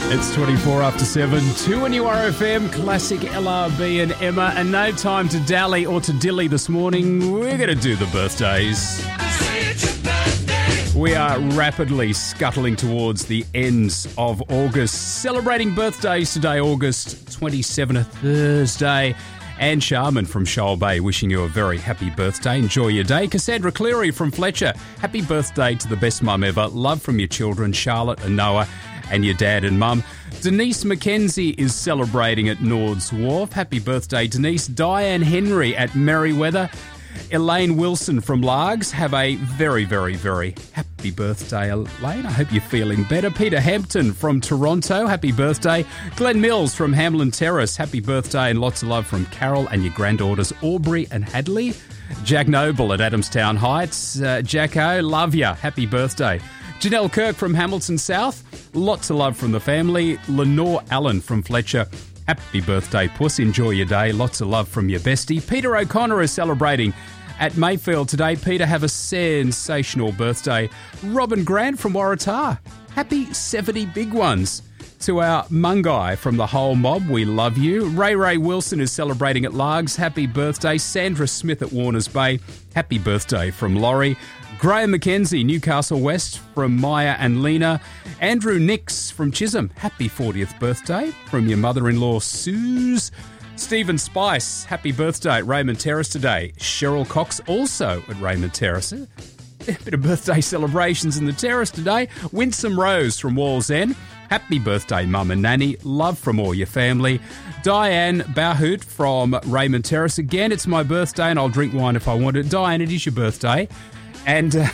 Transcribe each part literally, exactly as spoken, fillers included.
It's twenty-four after seven, two on your R F M, classic L R B and Emma, and no time to dally or to dilly this morning. We're going to do the birthdays. We are rapidly scuttling towards the ends of August, celebrating birthdays today, August twenty-seventh, Thursday. Anne Sharman from Shoal Bay wishing you a very happy birthday. Enjoy your day. Cassandra Cleary from Fletcher, happy birthday to the best mum ever. Love from your children, Charlotte and Noah, and your dad and mum. Denise McKenzie is celebrating at Nords Wharf. Happy birthday, Denise. Diane Henry at Merriweather. Elaine Wilson from Largs. Have a very, very, very happy birthday, Elaine. I hope you're feeling better. Peter Hampton from Toronto. Happy birthday. Glenn Mills from Hamlin Terrace. Happy birthday and lots of love from Carol and your granddaughters, Aubrey and Hadley. Jack Noble at Adamstown Heights. Uh, Jacko, love ya. Happy birthday. Janelle Kirk from Hamilton South. Lots of love from the family. Lenore Allen from Fletcher. Happy birthday, Puss. Enjoy your day. Lots of love from your bestie. Peter O'Connor is celebrating at Mayfield today. Peter, have a sensational birthday. Robin Grant from Waratah. Happy seventy big ones. To our Mungai from the whole mob, we love you. Ray Ray Wilson is celebrating at Largs. Happy birthday. Sandra Smith at Warners Bay. Happy birthday from Laurie. Graham McKenzie, Newcastle West, from Maya and Lena. Andrew Nix from Chisholm. Happy fortieth birthday from your mother-in-law, Suze. Stephen Spice, happy birthday at Raymond Terrace today. Cheryl Cox also at Raymond Terrace. A bit of birthday celebrations in the terrace today. Winsome Rose from Walls End. Happy birthday, Mum and Nanny. Love from all your family. Diane Bahut from Raymond Terrace. Again, it's my birthday and I'll drink wine if I want it. Diane, it is your birthday. And uh,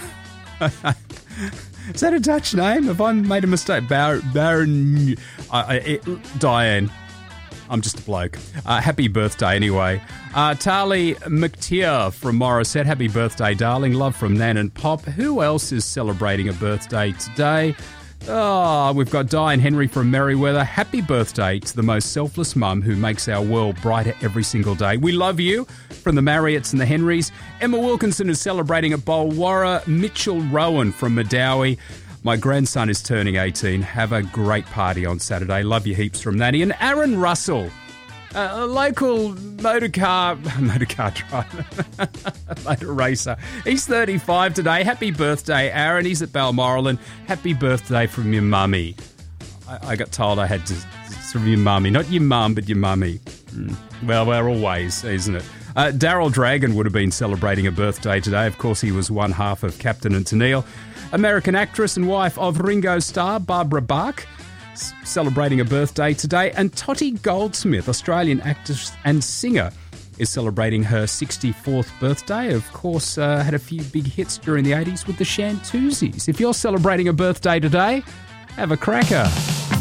is that a Dutch name? Have I made a mistake? Bar- Baron, uh, it, Diane. I'm just a bloke. Uh, happy birthday anyway. Uh, Tali McTeer from Morisset. Happy birthday, darling. Love from Nan and Pop. Who else is celebrating a birthday today? Oh, we've got Diane Henry from Merriweather. Happy birthday to the most selfless mum who makes our world brighter every single day. We love you. From the Marriotts and the Henrys. Emma Wilkinson is celebrating at Bulwarra. Mitchell Rowan from Madawi. My grandson is turning eighteen. Have a great party on Saturday. Love you heaps from Nanny. And Aaron Russell, a local motor car, motor car driver, motor racer. He's thirty-five today. Happy birthday, Aaron. He's at Balmoral. And happy birthday from your mummy. I, I got told I had to, it's from your mummy. Not your mum, but your mummy. Mm. Well, we're always, isn't it? Uh, Daryl Dragon would have been celebrating a birthday today. Of course, he was one half of Captain and Tennille. American actress and wife of Ringo Starr, Barbara Bach, s- celebrating a birthday today. And Tottie Goldsmith, Australian actress and singer, is celebrating her sixty-fourth birthday. Of course, uh, had a few big hits during the eighties with the Shantuzis. If you're celebrating a birthday today, have a cracker.